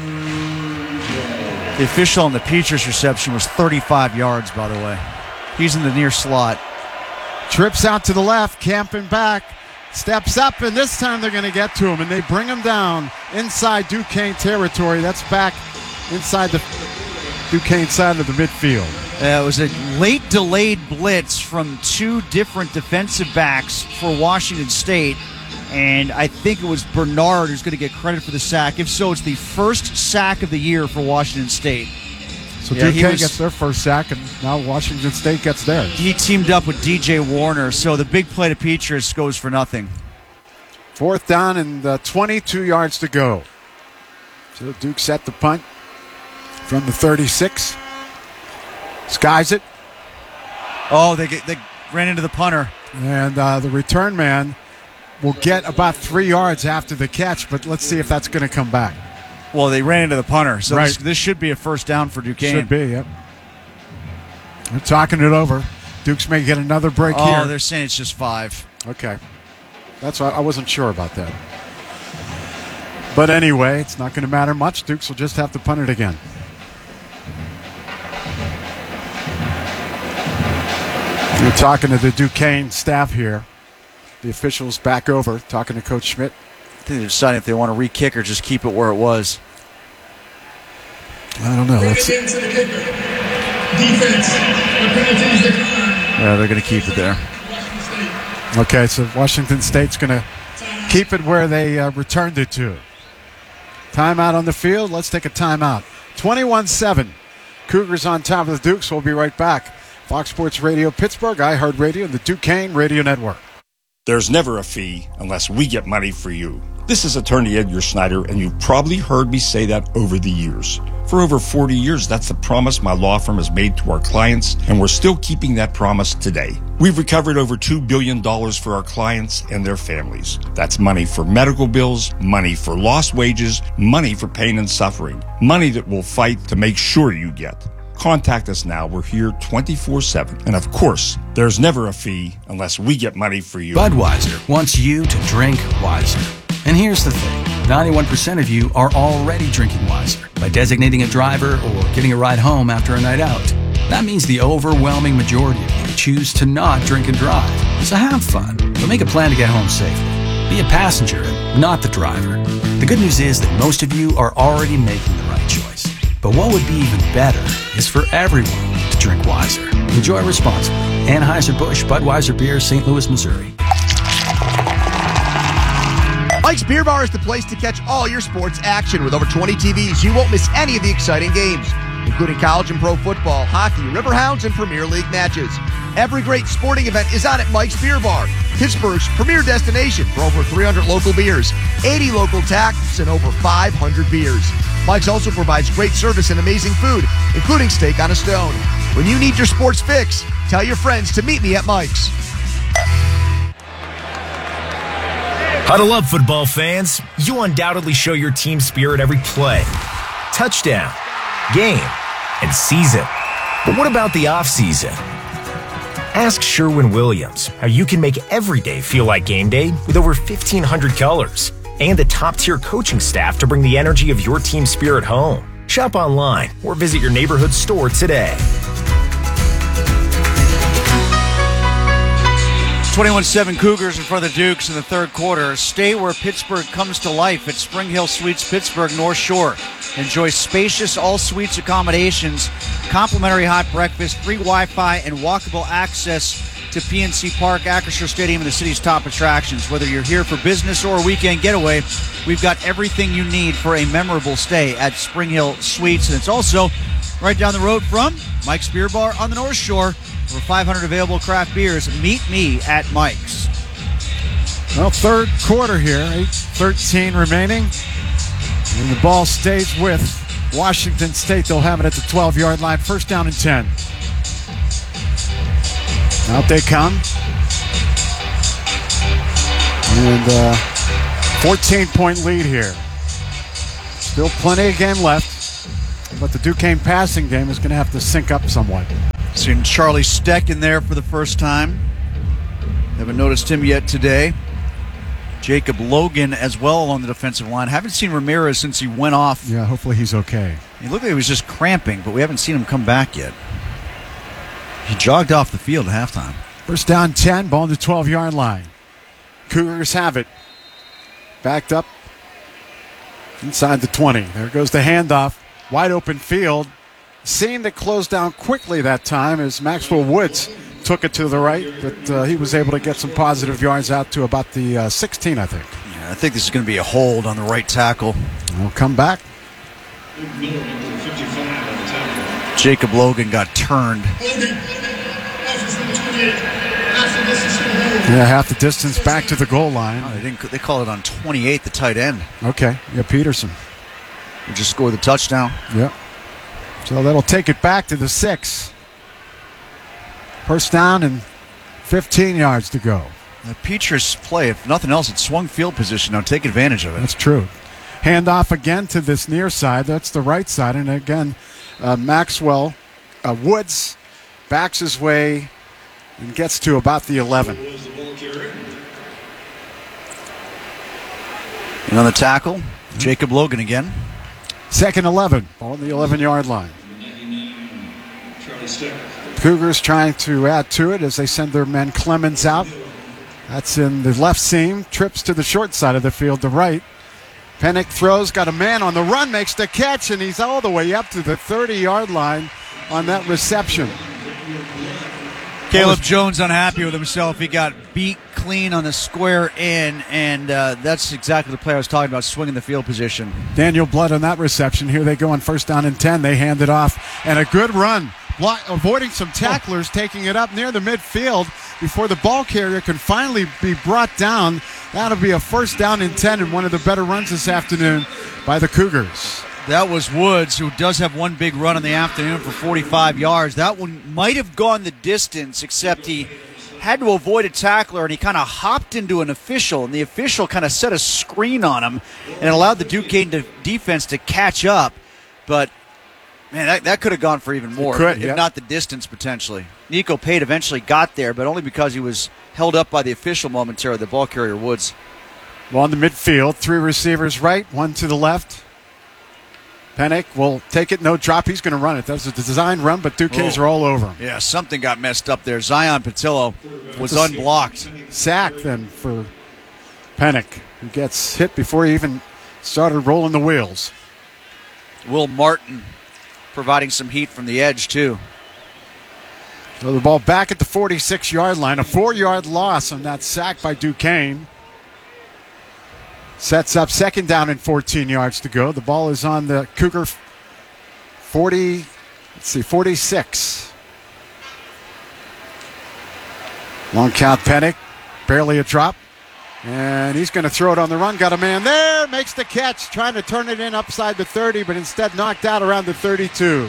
The official on the Peters reception was 35 yards, by the way. He's in the near slot. Trips out to the left, camping back, steps up, and this time they're going to get to him, and they bring him down inside Duquesne territory. That's back inside the Duquesne side of the midfield. It was a late delayed blitz from 2 different defensive backs for Washington State, and I think it was Bernard who's going to get credit for the sack. If so, it's the first sack of the year for Washington State. So Duquesne gets their first sack, and now Washington State gets theirs. He teamed up with DJ Warner, so the big play to Peters goes for nothing. 4th down and 22 yards to go. So Duke set the punt from the 36. Skies it. Oh, they ran into the punter. And the return man will get about 3 yards after the catch, but let's see if that's going to come back. Well, they ran into the punter, so right. this should be a first down for Duquesne. Should be, yep. They're talking it over. Dukes may get another break here. Oh, they're saying it's just 5. Okay. That's why I wasn't sure about that. But anyway, it's not going to matter much. Dukes will just have to punt it again. You're talking to the Duquesne staff here. The officials back over, talking to Coach Schmidt. I think they're deciding if they want to re-kick or just keep it where it was. I don't know. Defense. Yeah, they're going to keep it there. Okay, so Washington State's going to keep it where they returned it to. Timeout on the field. Let's take a timeout. 21-7. Cougars on top of the Dukes. We'll be right back. Fox Sports Radio Pittsburgh, iHeartRadio, and the Duquesne Radio Network. There's never a fee unless we get money for you. This is attorney Edgar Snyder, and you've probably heard me say that over the years. For over 40 years, that's the promise my law firm has made to our clients, and we're still keeping that promise today. We've recovered over $2 billion for our clients and their families. That's money for medical bills, money for lost wages, money for pain and suffering, money that we'll fight to make sure you get. Contact us now. We're here 24/7. And of course, there's never a fee unless we get money for you. Budweiser wants you to drink wiser. And here's the thing. 91% of you are already drinking wiser by designating a driver or getting a ride home after a night out. That means the overwhelming majority of you choose to not drink and drive. So have fun, but make a plan to get home safely. Be a passenger and not the driver. The good news is that most of you are already making the right choice. But what would be even better is for everyone to drink wiser. Enjoy responsibly. Anheuser-Busch Budweiser Beer, St. Louis, Missouri. Mike's Beer Bar is the place to catch all your sports action. With over 20 TVs, you won't miss any of the exciting games, including college and pro football, hockey, Riverhounds, and Premier League matches. Every great sporting event is on at Mike's Beer Bar, Pittsburgh's premier destination for over 300 local beers, 80 local taps, and over 500 beers. Mike's also provides great service and amazing food, including steak on a stone. When you need your sports fix, tell your friends to meet me at Mike's. Huddle up, football fans. You undoubtedly show your team spirit every play, touchdown, game, and season. But what about the offseason? Ask Sherwin-Williams how you can make every day feel like game day with over 1,500 colors and a top-tier coaching staff to bring the energy of your team spirit home. Shop online or visit your neighborhood store today. 21-7 Cougars in front of the Dukes in the third quarter. Stay where Pittsburgh comes to life at Spring Hill Suites Pittsburgh North Shore. Enjoy spacious all-suites accommodations, complimentary hot breakfast, free Wi-Fi, and walkable access to PNC Park, Acrisure Stadium, and the city's top attractions. Whether you're here for business or a weekend getaway, we've got everything you need for a memorable stay at Spring Hill Suites. And it's also Right down the road from Mike's Beer Bar on the North Shore. Over 500 available craft beers. Meet me at Mike's. Well, third quarter here, 8:13 remaining. And the ball stays with Washington State. They'll have it at the 12-yard line. First down and 10. Out they come. And 14-point lead here. Still plenty of game left. But the Duquesne passing game is going to have to sync up somewhat. Seen Charlie Steck in there for the first time. Haven't noticed him yet today. Jacob Logan as well along the defensive line. Haven't seen Ramirez since he went off. Yeah, hopefully he's okay. He looked like he was just cramping, but we haven't seen him come back yet. He jogged off the field at halftime. First down 10, ball on the 12-yard line. Cougars have it. Backed up inside the 20. There goes the handoff. Wide open field. Scene that closed down quickly that time as Maxwell Woods took it to the right, but he was able to get some positive yards out to about the 16, I think. Yeah, I think this is going to be a hold on the right tackle. We'll come back. Jacob Logan got turned. Yeah, half the distance back to the goal line. Oh, they call it on 28, the tight end. Okay, yeah, Peterson. Who just scored the touchdown. Yep. So that'll take it back to the 6. First down and 15 yards to go. The Petrus play, if nothing else, it's swung field position. Now take advantage of it. That's true. Hand off again to this near side. That's the right side. And again, Maxwell Woods backs his way and gets to about the 11. And on the tackle, Jacob Logan again. Second 11, ball on the 11-yard line. Cougars trying to add to it as they send their man Clemens out. That's in the left seam, trips to the short side of the field, the right. Pennick throws, got a man on the run, makes the catch, and he's all the way up to the 30-yard line on that reception. Caleb Jones unhappy with himself. He got beat clean on the square in, and that's exactly the play I was talking about, swinging the field position. Daniel Blood on that reception. Here they go on first down and 10. They hand it off, and a good run. Avoiding some tacklers, taking it up near the midfield before the ball carrier can finally be brought down. That'll be a first down and 10 and one of the better runs this afternoon by the Cougars. That was Woods, who does have one big run in the afternoon for 45 yards. That one might have gone the distance, except he had to avoid a tackler, and he kind of hopped into an official, and the official kind of set a screen on him and allowed the Duquesne defense to catch up. But, man, that could have gone for even more, if not the distance potentially. Nico Pate eventually got there, but only because he was held up by the official momentarily, the ball carrier Woods. Well, on the midfield, 3 receivers right, 1 to the left. Pennick will take it, no drop. He's going to run it. That was a design run, but Duquesnes are all over him. Yeah, something got messed up there. Zion Patillo was unblocked. Sack then for Pennick, who gets hit before he even started rolling the wheels. Will Martin providing some heat from the edge, too. So the ball back at the 46-yard line. A 4-yard loss on that sack by Duquesne. Sets up second down and 14 yards to go. The ball is on the Cougar 46. Long count, Pennick. Barely a drop. And he's going to throw it on the run. Got a man there. Makes the catch. Trying to turn it in upside the 30, but instead knocked out around the 32.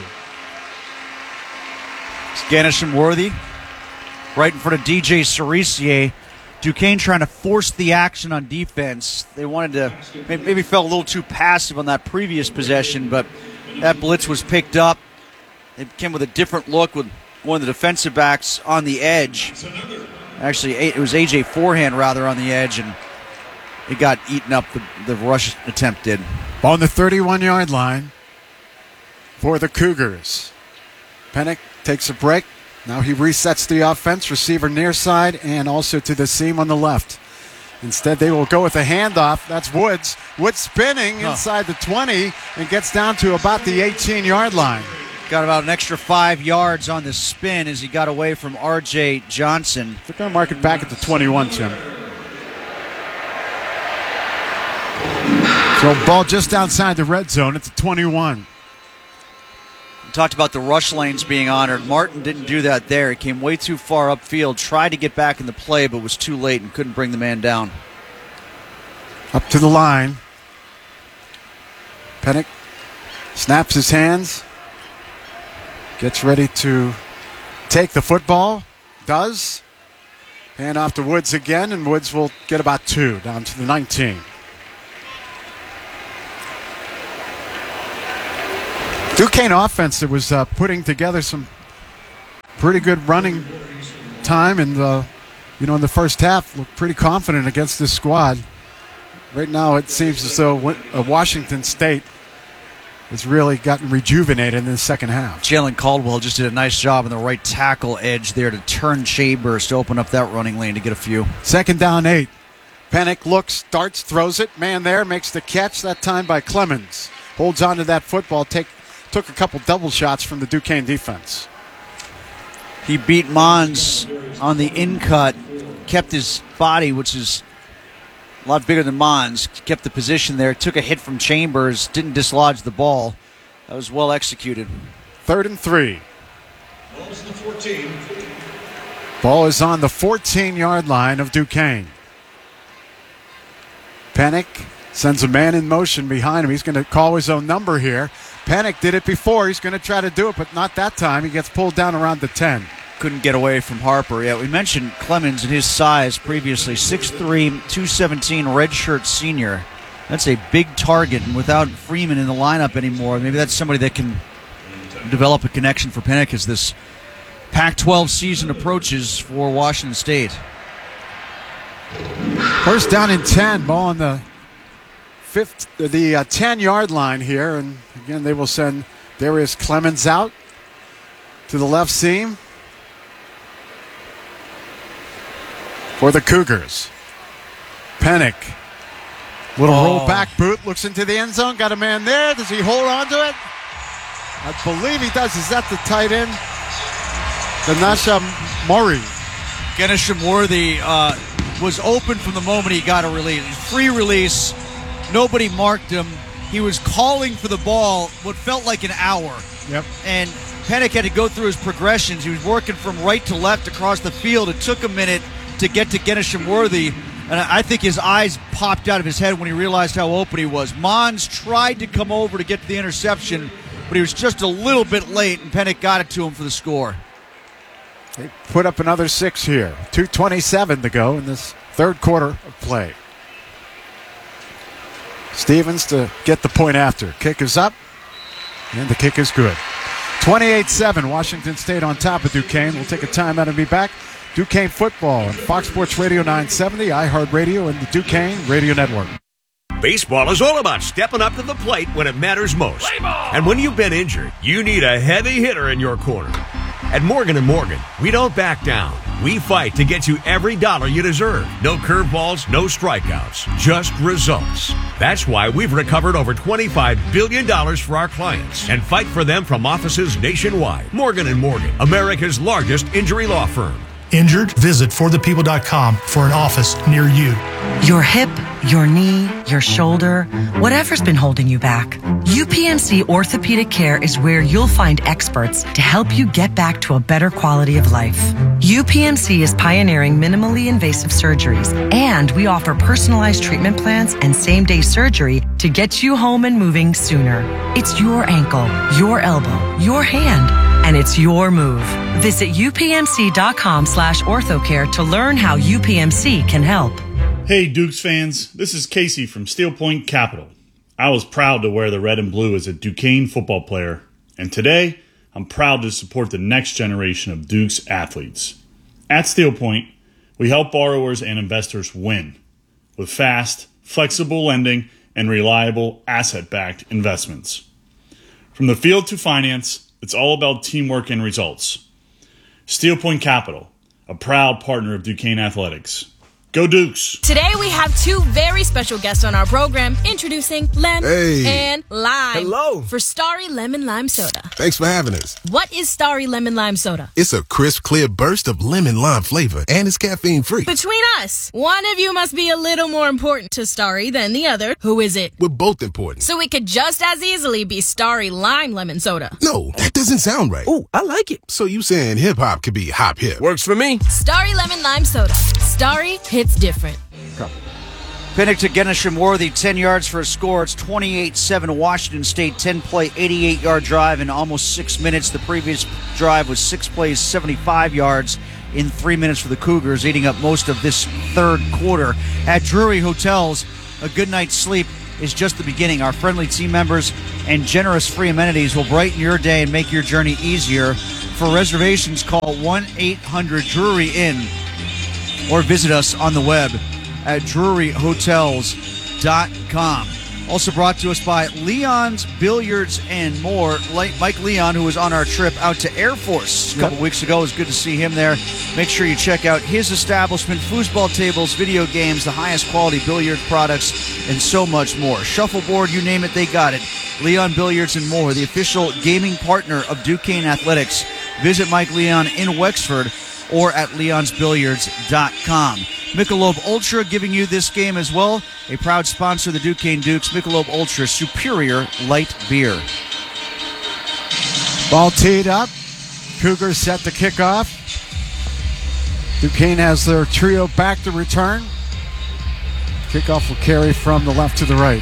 Scanish and Worthy right in front of DJ Cerisier. Duquesne trying to force the action on defense. They wanted to, maybe felt a little too passive on that previous possession, but that blitz was picked up. It came with a different look with one of the defensive backs on the edge. Actually, it was A.J. Forehand, rather, on the edge, and it got eaten up, the rush attempt did. On the 31-yard line for the Cougars. Pennick takes a break. Now he resets the offense, receiver near side and also to the seam on the left. Instead, they will go with a handoff. That's Woods. Woods spinning inside the 20 and gets down to about the 18-yard line. Got about an extra 5 yards on the spin as he got away from R.J. Johnson. They're going to mark it back at the 21, Tim. So ball just outside the red zone at the 21. Talked about the rush lanes being honored. Martin didn't do that there. He came way too far upfield, tried to get back in the play, but was too late and couldn't bring the man down. Up to the line. Pennick snaps his hands. Gets ready to take the football. Does. Hand off to Woods again, and Woods will get about 2 down to the 19. Duquesne offense that was putting together some pretty good running time, and in the first half looked pretty confident against this squad. Right now it seems as though Washington State has really gotten rejuvenated in the second half. Jalen Caldwell just did a nice job on the right tackle edge there to turn Chambers to open up that running lane to get a few. 2nd down 8. Pennick looks, darts, throws it. Man there makes the catch, that time by Clemens. Holds on to that football, took a couple double shots from the Duquesne defense. He beat Mons on the in-cut, kept his body, which is a lot bigger than Mons, kept the position there, took a hit from Chambers, didn't dislodge the ball. That was well executed. 3rd and 3. Ball's the 14. Ball is on the 14-yard line of Duquesne. Pennick sends a man in motion behind him. He's going to call his own number here. Pennick did it before. He's going to try to do it, but not that time. He gets pulled down around the 10. Couldn't get away from Harper. Yeah, we mentioned Clemens and his size previously. 6'3", 217, redshirt senior. That's a big target, and without Freeman in the lineup anymore, maybe that's somebody that can develop a connection for Pennick as this Pac-12 season approaches for Washington State. First down and 10. Ball on the 10-yard line here, and again they will send Darius Clemens out to the left seam for the Cougars. Pennick, little roll back boot, looks into the end zone, got a man there. Does he hold on to it? I believe he does. Is that the tight end? Ganasha Murray. Ganasha Worthy was open from the moment he got a release. Free release. Nobody marked him. He was calling for the ball what felt like an hour. Yep. And Pennick had to go through his progressions. He was working from right to left across the field. It took a minute to get to Ganasha Worthy. And I think his eyes popped out of his head when he realized how open he was. Mons tried to come over to get to the interception, but he was just a little bit late, and Pennick got it to him for the score. They put up another 6 here. 2:27 to go in this third quarter of play. Stevens to get the point after. Kick is up, and the kick is good. 28-7, Washington State on top of Duquesne. We'll take a timeout and be back. Duquesne football on Fox Sports Radio 970, iHeartRadio, and the Duquesne Radio Network. Baseball is all about stepping up to the plate when it matters most. And when you've been injured, you need a heavy hitter in your corner. At Morgan & Morgan, we don't back down. We fight to get you every dollar you deserve. No curveballs, no strikeouts, just results. That's why we've recovered over $25 billion for our clients and fight for them from offices nationwide. Morgan & Morgan, America's largest injury law firm. Injured? Visit forthepeople.com for an office near you. Your hip, your knee, your shoulder, whatever's been holding you back. UPMC Orthopedic Care is where you'll find experts to help you get back to a better quality of life. UPMC is pioneering minimally invasive surgeries, and we offer personalized treatment plans and same-day surgery to get you home and moving sooner. It's your ankle, your elbow, your hand, and it's your move. Visit upmc.com/orthocare to learn how UPMC can help. Hey Dukes fans, this is Casey from Steel Point Capital. I was proud to wear the red and blue as a Duquesne football player, and today I'm proud to support the next generation of Dukes athletes. At Steel Point, we help borrowers and investors win with fast, flexible lending and reliable asset-backed investments. From the field to finance, it's all about teamwork and results. Steel Point Capital, a proud partner of Duquesne Athletics. Go Dukes. Today we have two very special guests on our program. Introducing Lem and Lime. Hello. For Starry Lemon Lime Soda. Thanks for having us. What is Starry Lemon Lime Soda? It's a crisp, clear burst of lemon lime flavor, and it's caffeine-free. Between us, one of you must be a little more important to Starry than the other. Who is it? We're both important. So it could just as easily be Starry Lime Lemon Soda. No, that doesn't sound right. Oh, I like it. So you saying hip-hop could be hop-hip. Works for me. Starry Lemon Lime Soda. Starry hits different. Pinnock to Genisham-Worthy, 10 yards for a score. It's 28-7 Washington State, 10-play, 88-yard drive in almost 6 minutes. The previous drive was 6 plays, 75 yards in 3 minutes for the Cougars, eating up most of this third quarter. At Drury Hotels, a good night's sleep is just the beginning. Our friendly team members and generous free amenities will brighten your day and make your journey easier. For reservations, call 1-800-DRURY-INN or visit us on the web at druryhotels.com. Also brought to us by Leon's Billiards and More. Mike Leon, who was on our trip out to Air Force a couple weeks ago. It was good to see him there. Make sure you check out his establishment, foosball tables, video games, the highest quality billiard products, and so much more. Shuffleboard, you name it, they got it. Leon Billiards and More, the official gaming partner of Duquesne Athletics. Visit Mike Leon in Wexford or at leonsbilliards.com. Michelob Ultra giving you this game as well. A proud sponsor of the Duquesne Dukes. Michelob Ultra, superior light beer. Ball teed up. Cougars set to kick off. Duquesne has their trio back to return. Kickoff will carry from the left to the right.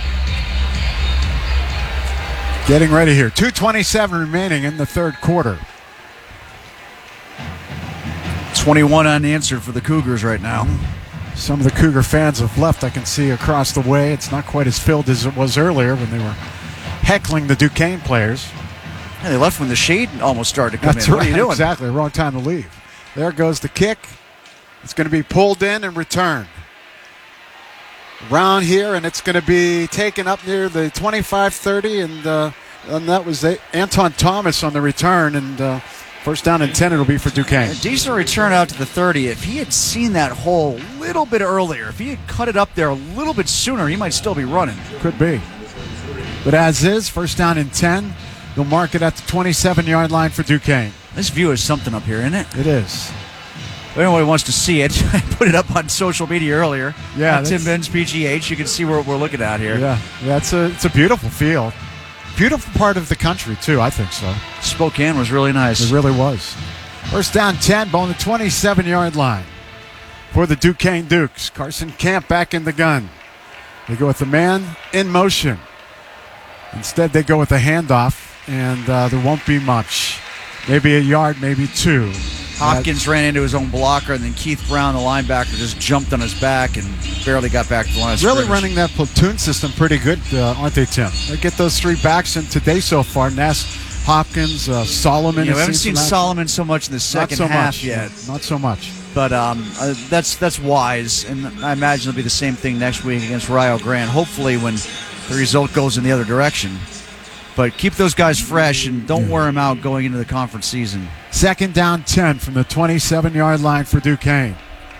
Getting ready here. 2:27 remaining in the third quarter. 21 unanswered for the Cougars right now. Some of the Cougar fans have left. I can see across the way. It's not quite as filled as it was earlier when they were heckling the Duquesne players. Yeah, they left when the shade almost started to come That's in. right. What are you doing? Exactly. Wrong time to leave. There goes the kick. It's going to be pulled in and returned. Around here, and it's going to be taken up near the 25-30, and that was Anton Thomas on the return, and first down and 10 it'll be for Duquesne. A decent return out to the 30. If he had seen that hole a little bit earlier, if he had cut it up there a little bit sooner, he might still be running. Could be. But as is, first down and 10. They'll mark it at the 27-yard line for Duquesne. This view is something up here, isn't it? It is. If anyone wants to see it, I put it up on social media earlier. Yeah, Tim Benz PGH. You can see what we're looking at here. Yeah, it's a beautiful field. Beautiful part of the country, too, I think so. Spokane was really nice. It really was. First down 10, ball on the 27-yard line for the Duquesne Dukes. Carson Camp back in the gun. They go with the man in motion. Instead, they go with the handoff, and there won't be much. Maybe a yard, maybe two. Hopkins ran into his own blocker, and then Keith Brown, the linebacker, just jumped on his back and barely got back to the line of Really scrimmage. running that platoon system pretty good, aren't they, Tim? They get those three backs in today so far. Nass, Hopkins, Solomon. Yeah, we haven't seen Solomon so much in the second half yet. Not so much. But that's wise, and I imagine it'll be the same thing next week against Rio Grande, hopefully when the result goes in the other direction. But keep those guys fresh and don't wear them out going into the conference season. Second down 10 from the 27-yard line for Duquesne.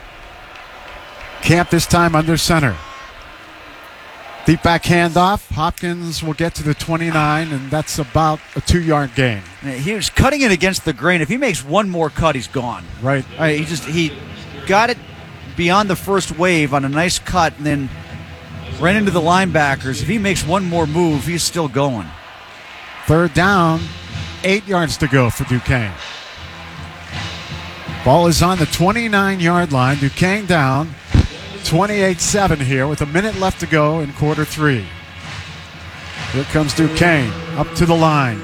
Camp this time under center. Deep back handoff. Hopkins will get to the 29, and that's about a 2-yard gain. He was cutting it against the grain. If he makes one more cut, he's gone. Right. He got it beyond the first wave on a nice cut and then ran into the linebackers. If he makes one more move, he's still going. Third down, 8 yards to go for Duquesne. Ball is on the 29-yard line. Duquesne down 28-7 here with a minute left to go in quarter three. Here comes Duquesne up to the line.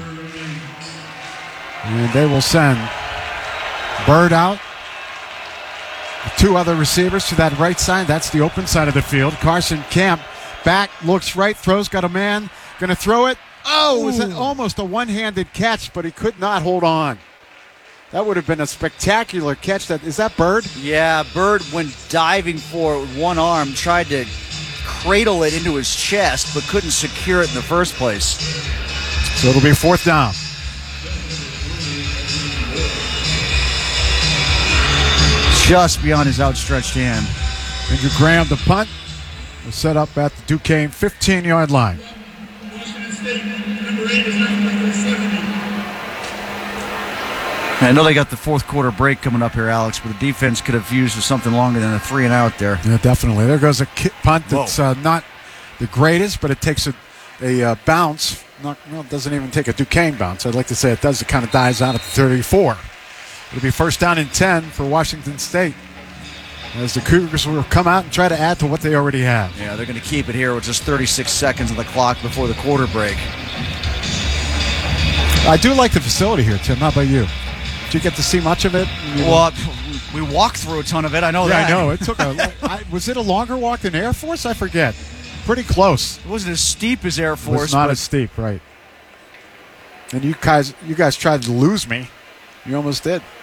And they will send Bird out. Two other receivers to that right side. That's the open side of the field. Carson Camp back, looks right, throws, got a man, going to throw it. Oh, it was almost a one-handed catch, but he could not hold on. That would have been a spectacular catch. Is that Bird? Yeah, Bird went diving for it with one arm, tried to cradle it into his chest, but couldn't secure it in the first place. So it'll be fourth down. Just beyond his outstretched hand. Andrew Graham, the punt, was set up at the Duquesne 15-yard line. I know they got the fourth quarter break coming up here, Alex, but the defense could have used something longer than a 3-and-out there. Yeah, definitely. There goes a punt that's not the greatest, but it takes a bounce. It doesn't even take a Duquesne bounce. I'd like to say it does. It kind of dies out at the 34. It'll be first down and 10 for Washington State, as the Cougars will come out and try to add to what they already have. Yeah, they're going to keep it here with just 36 seconds on the clock before the quarter break. I do like the facility here, Tim. How about you? Did you get to see much of it? Well, we walked through a ton of it. I know that. Yeah, I know. It took was it a longer walk than Air Force? I forget. Pretty close. It wasn't as steep as Air Force. It was not as steep, right. And you guys tried to lose me. You almost did.